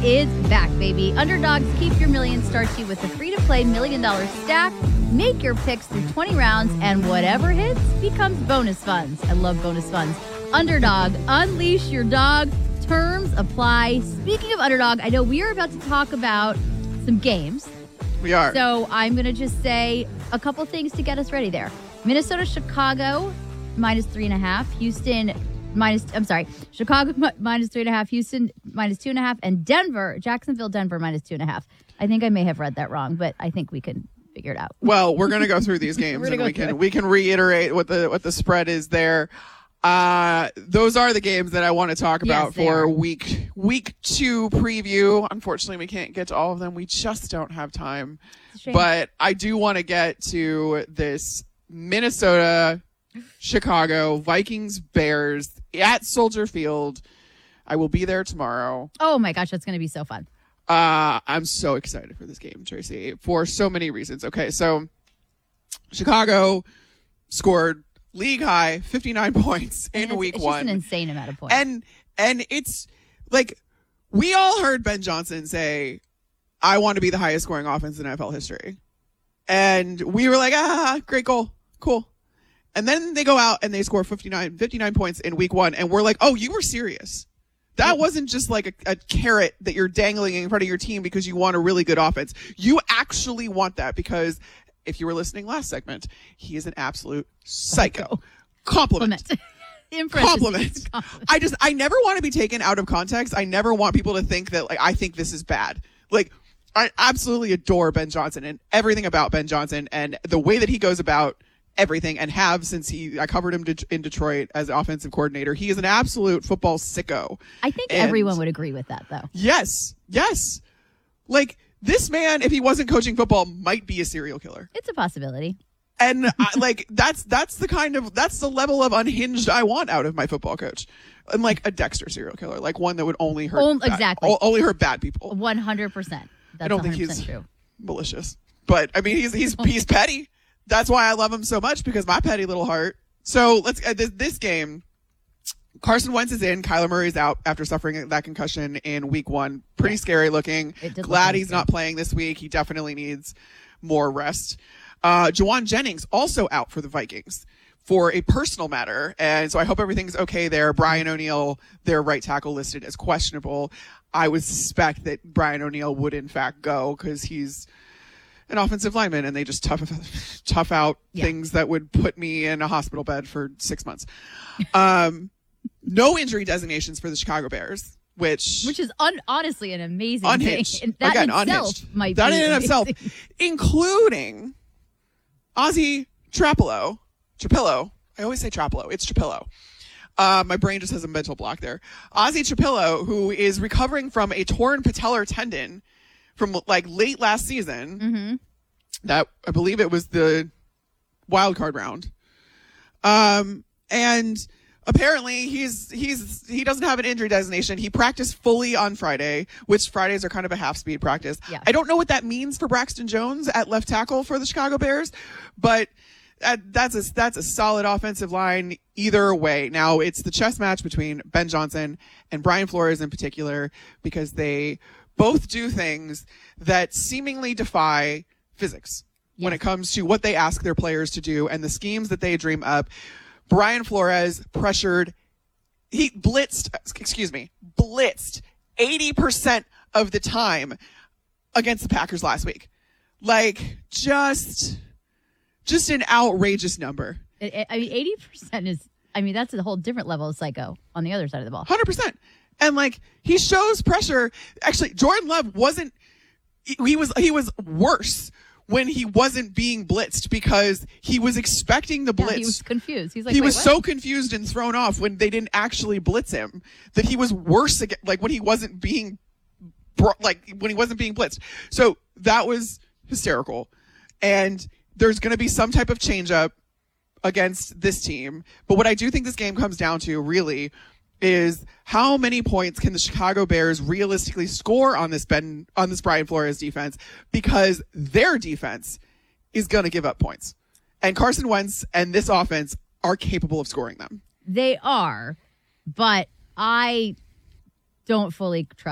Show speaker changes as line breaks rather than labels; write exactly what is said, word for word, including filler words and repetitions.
is back, baby. Underdogs Keep Your Million starts you with a free-to-play million dollar stack. Make your picks through twenty rounds, and whatever hits becomes bonus funds. I love bonus funds. Underdog, unleash your dog. Terms apply. Speaking of Underdog, I know we are about to talk about some games.
We are.
So I'm going to just say a couple things to get us ready there. Minnesota, Chicago, minus three and a half. Houston, minus, I'm sorry, Chicago minus three and a half. Houston, minus two and a half. And Denver, Jacksonville, Denver, minus two and a half. I think I may have read that wrong, but I think we can figure it out.
Well, we're going to go through these games and we can it. we can reiterate what the what the spread is there. Uh, those are the games that I want to talk about
yes,
for week week two preview. Unfortunately, we can't get to all of them. We just don't have time. But I do want to get to this Minnesota, Chicago, Vikings, Bears at Soldier Field. I will be there tomorrow.
Oh my gosh, that's going to be so fun.
Uh, I'm so excited for this game, Tracy, for so many reasons. Okay, so Chicago scored league high fifty-nine points in
it's,
week
it's
one.
It's just an insane amount of points.
And and it's like we all heard Ben Johnson say, I want to be the highest scoring offense in N F L history. And we were like, ah, great goal. Cool. And then they go out and they score fifty-nine, fifty-nine points in week one. And we're like, oh, you were serious. That wasn't just like a, a carrot that you're dangling in front of your team because you want a really good offense. You actually want that because if you were listening last segment, he is an absolute psycho. Compliment. Compliment. Compliment. I just, I never want to be taken out of context. I never want people to think that, like, I think this is bad. Like, I absolutely adore Ben Johnson and everything about Ben Johnson and the way that he goes about everything and have since he, I covered him in Detroit as offensive coordinator. He is an absolute football sicko.
I think
and
everyone would agree with that, though.
Yes. Yes. Like, this man, if he wasn't coaching football, might be a serial killer.
It's a possibility.
And I, like that's that's the kind of that's the level of unhinged I want out of my football coach, and like a Dexter serial killer, like one that would only hurt
oh,
bad,
exactly
only hurt bad people.
One hundred percent.
I don't think he's
true.
malicious, but I mean he's he's he's petty. That's why I love him so much because my petty little heart. So let's uh, this, this game. Carson Wentz is in. Kyler Murray's out after suffering that concussion in week one. Pretty yeah. scary looking. Glad he's not playing this week. He definitely needs more rest. Uh, Juwan Jennings also out for the Vikings for a personal matter. And so I hope everything's okay there. Brian O'Neill, their right tackle, listed as questionable. I would suspect that Brian O'Neill would in fact go because he's an offensive lineman and they just tough, tough out yeah. things that would put me in a hospital bed for six months. Um, No injury designations for the Chicago Bears, which
which is un- honestly an amazing
unhinged.
thing. That
Again,
itself
unhinged.
might
that
be
in
amazing.
itself, including Ozzy Trapillo. Trapillo. I always say Trapillo. It's Trapillo. Uh, my brain just has a mental block there. Ozzy Trapillo, who is recovering from a torn patellar tendon from like late last season.
Mm-hmm.
That I believe it was the wild card round. Um, and apparently he's he's he doesn't have an injury designation. He practiced fully on Friday, which Fridays are kind of a half speed practice.
Yeah.
I don't know what that means for Braxton Jones at left tackle for the Chicago Bears, but that, that's a that's a solid offensive line either way. Now it's the chess match between Ben Johnson and Brian Flores in particular because they both do things that seemingly defy physics yes. when it comes to what they ask their players to do and the schemes that they dream up. Brian Flores pressured, he blitzed, excuse me, blitzed eighty percent of the time against the Packers last week. Like, just, just an outrageous number.
It, it, I mean, eighty percent is, I mean, that's a whole different level of psycho on the other side of the ball.
one hundred percent. And, like, he shows pressure. Actually, Jordan Love wasn't, he was, he was worse when he wasn't being blitzed because he was expecting the blitz.
Yeah, he was confused. He's like,
he
Wait,
was
what?
so confused and thrown off when they didn't actually blitz him that he was worse again, like when he wasn't being bro- like when he wasn't being blitzed. So that was hysterical. And there's going to be some type of change up against this team. But what I do think this game comes down to really is how many points can the Chicago Bears realistically score on this Ben, on this Brian Flores defense, because their defense is going to give up points. And Carson Wentz and this offense are capable of scoring them.
They are, but I don't fully trust